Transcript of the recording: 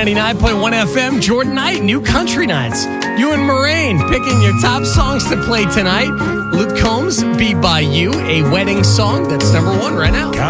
K99.1 FM, Jordan Knight, New Country Nights. You and Moraine picking your top songs to play tonight. Luke Combs, Be By You, a wedding song that's number one right now.